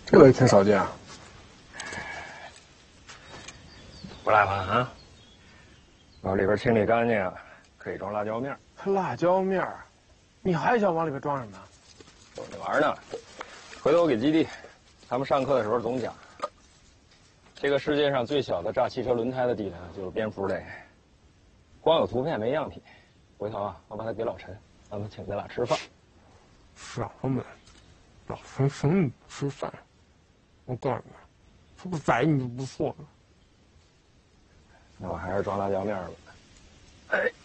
这个也挺少见啊。 不赖吧啊？把里边清理干净，可以装辣椒面。 辣椒面，你还想往里边装什么？ 逗你玩呢。回头我给基地，他们上课的时候总讲，这个世界上最小的炸汽车轮胎的地方就是蝙蝠类。光有图片没样品，回头啊，我把它给老陈，让他请咱俩吃饭。 让我们老陈请你吃饭，我告诉你，他不宰你就不错了。 那我还是装辣椒面吧。哎。